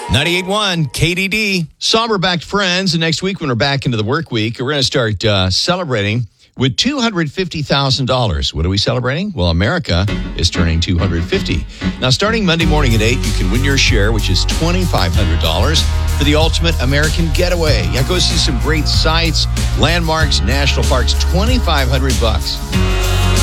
98.1 KDD. Somber-backed friends. And next week when we're back into the work week, we're going to start celebrating with $250,000. What are we celebrating? Well, America is turning 250. Now, starting Monday morning at 8, you can win your share, which is $2,500 for the ultimate American getaway. Yeah, go see some great sights, landmarks, national parks, $2,500.